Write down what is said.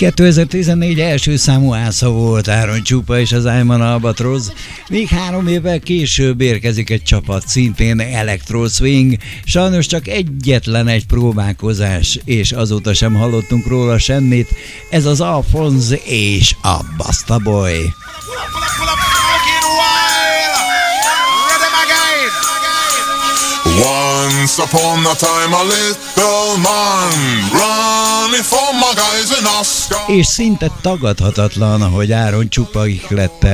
2014 első számú ásza volt Áron Csupa és az I'm an Albatross, még 3 évvel később érkezik egy csapat, szintén Electro Swing, sajnos csak egyetlen egy próbálkozás, és azóta sem hallottunk róla semmit, ez az Alphonse és a Basta Boy. Once upon a time a little man running for my guys in Oscar. És szinte tagadhatatlan, hogy Áron Csupa ihlette